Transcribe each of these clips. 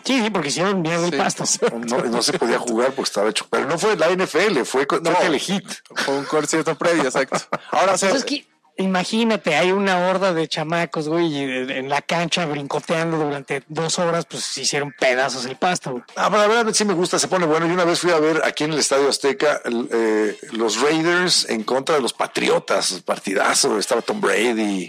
Sí, porque hicieron mierda el pasto. No se podía jugar porque estaba hecho. Pero no fue la NFL, fue Telehit. Fue un concierto previo, exacto. Ahora, es que imagínate, hay una horda de chamacos, güey, en la cancha brincoteando durante 2 horas, pues hicieron pedazos el pasto, güey. Pero la verdad sí me gusta, se pone bueno. Yo una vez fui a ver aquí en el Estadio Azteca los Raiders en contra de los Patriotas, partidazo, estaba Tom Brady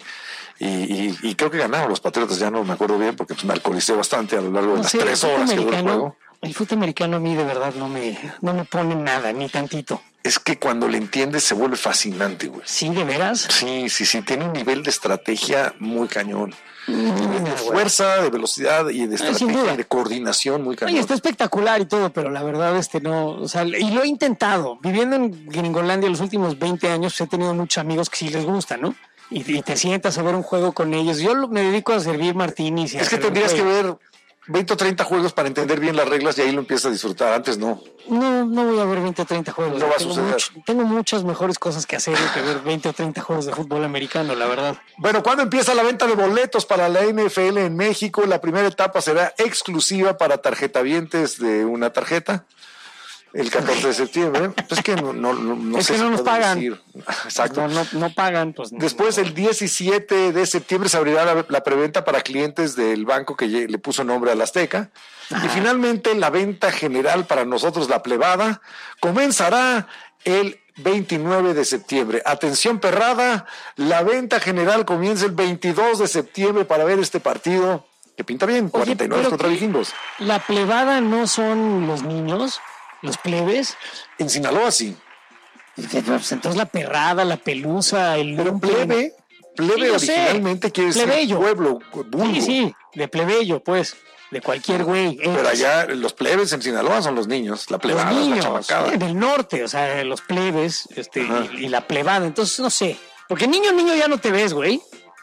y creo que ganaron los Patriotas, ya no me acuerdo bien porque me alcoholicé bastante a lo largo de las 3 horas que duró el juego. El fútbol americano a mí de verdad no me pone nada, ni tantito. Es que cuando le entiendes se vuelve fascinante, güey. ¿Sí, de veras? Sí, tiene un nivel de estrategia muy cañón. De fuerza, de velocidad y de estrategia y de coordinación muy cañón. Oye, está espectacular y todo, pero la verdad no, o sea, y lo he intentado. Viviendo en Gringolandia los últimos 20 años, pues he tenido muchos amigos que sí les gusta, ¿no? Y te sientas a ver un juego con ellos. Yo me dedico a servir martinis. Es que tendrías que ver 20 o 30 juegos para entender bien las reglas y ahí lo empiezas a disfrutar. Antes no. No voy a ver 20 o 30 juegos. No va a suceder. Tengo muchas mejores cosas que hacer que ver 20 o 30 juegos de fútbol americano, la verdad. Bueno, ¿cuándo empieza la venta de boletos para la NFL en México? La primera etapa será exclusiva para tarjetavientes de una tarjeta. El 14 de septiembre. Es que no es sé que no nos pagan. Decir. Exacto. No pagan. Pues, después, el 17 de septiembre, se abrirá la preventa para clientes del banco que le puso nombre al Azteca. Ajá. Y finalmente, la venta general para nosotros, la plebada, comenzará el 29 de septiembre. Atención, perrada. La venta general comienza el 22 de septiembre para ver este partido que pinta bien. 49 contra Vikingos. ¿La plebada no son los niños? ¿Los plebes? En Sinaloa sí. Pues entonces la perrada, la pelusa, el... Pero plebe originalmente quiere decir pueblo, vulgo. Sí, de plebeyo, pues, de cualquier güey. Pero allá los plebes en Sinaloa son los niños, la plebada, los niños, la chamacada. Del norte, o sea, los plebes y la plebada. Entonces, no sé, porque niño ya no te ves, güey.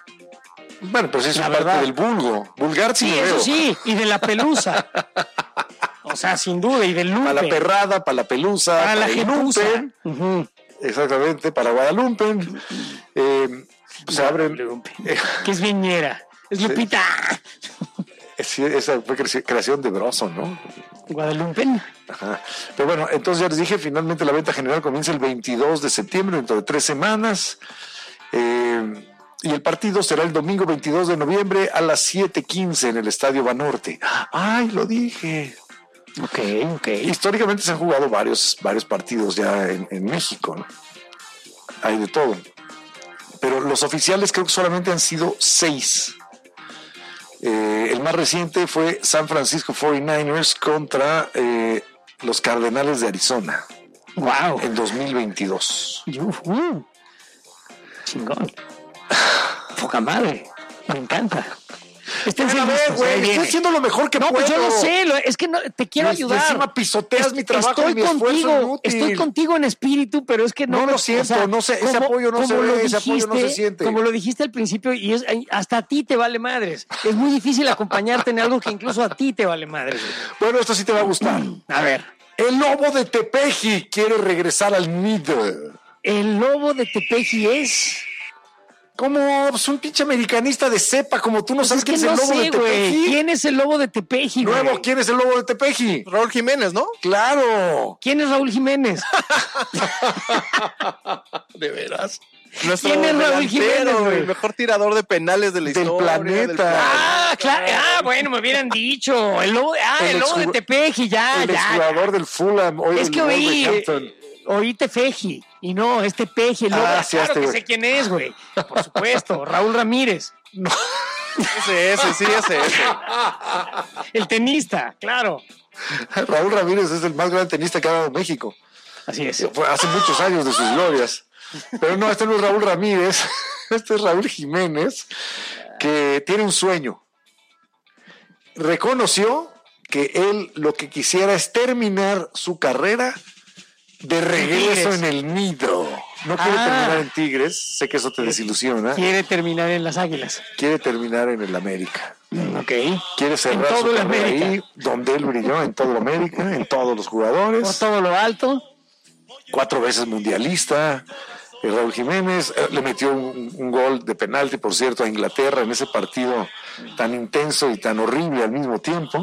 Bueno, pero sí es parte del vulgo. Vulgar sí, eso sí, y de la pelusa. O sea, sin duda, y del lumpen. Para la perrada, para la pelusa, para la lumpen. Exactamente, para Guadalupe. Se abren. Que es viñera. Es Lupita. Sí, esa fue creación de Broso, ¿no? Guadalupe. Ajá. Pero bueno, entonces ya les dije, finalmente la venta general comienza el 22 de septiembre, dentro de 3 semanas. Y el partido será el domingo 22 de noviembre a las 7:15 en el Estadio Banorte. ¡Ay, lo dije! Ok. Históricamente se han jugado varios partidos ya en México, ¿no? Hay de todo. Pero los oficiales creo que solamente han sido 6. El más reciente fue San Francisco 49ers contra los Cardenales de Arizona. ¡Wow! En 2022. Chingón. Poca madre. Me encanta. Estoy haciendo lo mejor que puedo. Pues yo lo sé, es que te quiero ayudar. Encima pisoteas mi trabajo y mi esfuerzo inútil. Estoy contigo en espíritu, pero es que no lo siento, ese apoyo no se ve, ese apoyo no se siente. Como lo dijiste al principio, y hasta a ti te vale madres. Es muy difícil acompañarte en algo que incluso a ti te vale madres. Bueno, esto sí te va a gustar. A ver. El Lobo de Tepeji quiere regresar al nido. El Lobo de Tepeji es... Como pues, un pinche americanista de cepa, como tú no sabes quién es el Lobo de Tepeji. ¿Quién es el Lobo de Tepeji, güey? Nuevo, ¿quién es el Lobo de Tepeji? Raúl Jiménez, ¿no? ¡Claro! ¿Quién es Raúl Jiménez? ¿De veras? ¿Quién es Raúl Jiménez, güey? El mejor tirador de penales de la del historia. Planeta. Claro. Bueno, me hubieran dicho. El Lobo de Tepeji, ya. El exjugador del Fulham. Hoy es que oí Tepeji. Y no, es Tepeji. Sí, claro que sé quién es, güey. Por supuesto, Raúl Ramírez. No. Ese. El tenista, claro. Raúl Ramírez es el más gran tenista que ha dado México. Así es. Fue hace muchos años de sus glorias. Pero no, este no es Raúl Ramírez. Este es Raúl Jiménez, que tiene un sueño. Reconoció que él lo que quisiera es terminar su carrera de regreso en el nido. No quiere terminar en Tigres, sé que eso te desilusiona. Quiere terminar en las Águilas. Quiere terminar en el América. Ok. Quiere cerrar su carrera ahí, donde él brilló, en todo el América, en todos los jugadores. Por todo lo alto. 4 veces mundialista. Raúl Jiménez le metió un gol de penalti, por cierto, a Inglaterra en ese partido tan intenso y tan horrible al mismo tiempo.